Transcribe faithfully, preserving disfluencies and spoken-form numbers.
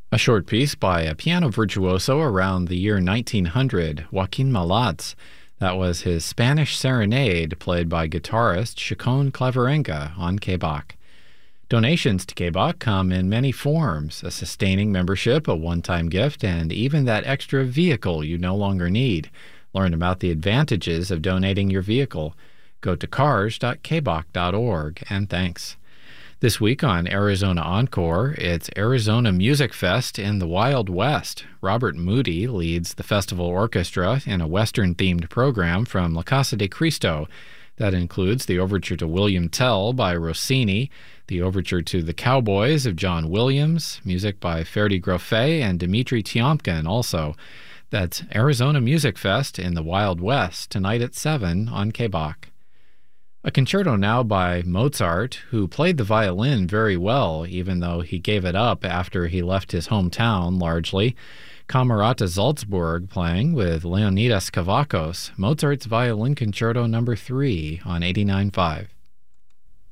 A short piece by a piano virtuoso around the year nineteen hundred, Joaquin Malats. That was his Spanish Serenade, played by guitarist Chacon Claverenga on K B O C. Donations to K B O C come in many forms: a sustaining membership, a one-time gift, and even that extra vehicle you no longer need. Learn about the advantages of donating your vehicle. Go to cars dot k b o c dot org, and thanks. This week on Arizona Encore, it's Arizona Music Fest in the Wild West. Robert Moody leads the festival orchestra in a Western-themed program from La Casa de Cristo. That includes the overture to William Tell by Rossini, the overture to The Cowboys of John Williams, music by Ferdi Grofé and Dmitri Tiomkin also. That's Arizona Music Fest in the Wild West, tonight at seven on K B O C. A concerto now by Mozart, who played the violin very well, even though he gave it up after he left his hometown largely. Camerata Salzburg playing with Leonidas Kavakos, Mozart's Violin Concerto number three on eighty-nine point five.